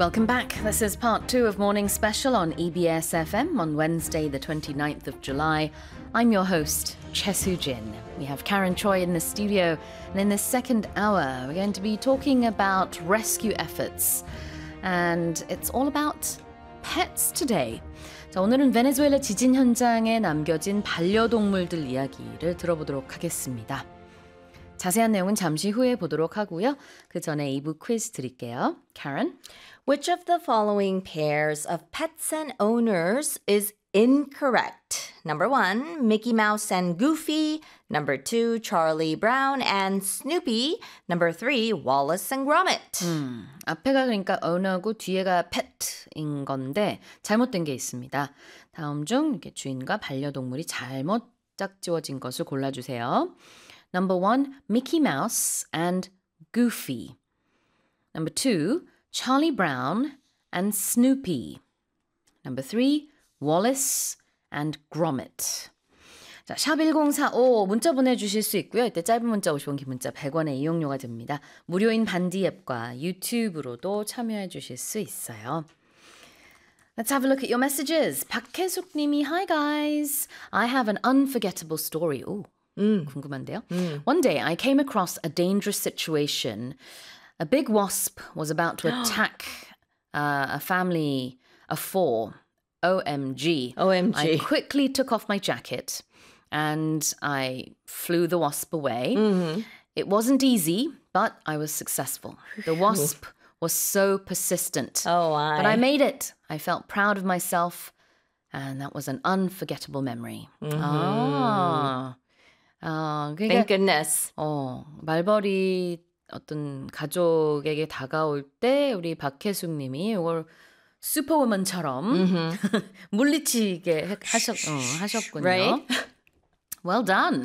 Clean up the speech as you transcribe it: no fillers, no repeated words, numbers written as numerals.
Welcome back. This is part 2 of Morning Special on EBS FM on Wednesday, the 29th of July. I'm your host, Choi Soo-jin. We have Karen Choi in the studio, and in this second hour, we're going to be talking about rescue efforts. And it's all about pets today. 자, 오늘은 베네수엘라 지진 현장에 남겨진 반려동물들 이야기를 들어보도록 하겠습니다. 자세한 내용은 잠시 후에 보도록 하고요. 그 전에 2부 퀴즈 드릴게요. Karen? Which of the following pairs of pets and owners is incorrect? Number 1, Mickey Mouse and Goofy. Number 2, Charlie Brown and Snoopy. Number 3, Wallace and Gromit. 앞에가 그러니까 owner고 뒤에가 pet인 건데 잘못된 게 있습니다. 다음 중 이렇게 주인과 반려동물이 잘못 짝지워진 것을 골라주세요. Number 1, Mickey Mouse and Goofy. Number 2, Charlie Brown and Snoopy. Number 3, Wallace and Gromit. 자, 샵 1045 문자 보내주실 수 있고요. 이때 짧은 문자 50원, 긴 문자 100원의 이용료가 됩니다. 무료인 반디 앱과 유튜브로도 참여해 주실 수 있어요. Let's have a look at your messages. 박혜숙 님이 Hi guys. I have an unforgettable story. 오, 궁금한데요? One day I came across a dangerous situation. A big wasp was about to attack a family of 4. OMG. OMG. I quickly took off my jacket and I flew the wasp away. It wasn't easy, but I was successful. The wasp was so persistent. Oh, why? But I made it. I felt proud of myself, and that was an unforgettable memory. 그러니까, Thank goodness. 말벌이 어떤 가족에게 다가올 때 우리 박혜숙 님이 이걸 슈퍼우먼처럼 물리치게 하셨군요. Right? Well done.